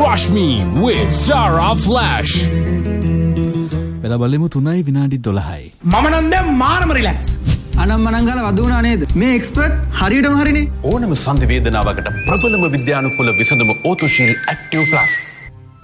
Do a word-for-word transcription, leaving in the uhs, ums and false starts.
Wash Me with Zara Flash. වෙලා බලමු තුනයි විනාඩි දොළහයි. මම නම් දැන් මාරම රිලැක්ස්. අනම් මනම් ගාලා වදුනා නේද? මේ එක්ස්පර්ට් හරියටම හරිනේ. ඕනම සංදි වේදනාවකට ප්‍රබලම විද්‍යානුකූල විසඳුම ඕතුශීල් ඇක්ටිව් ප්ලස්.